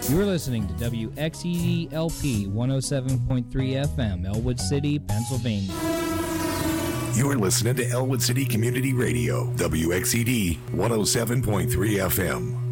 You're listening to WXEDLP 107.3 FM, Elwood City, Pennsylvania. You're listening to Elwood City Community Radio, WXED 107.3 FM.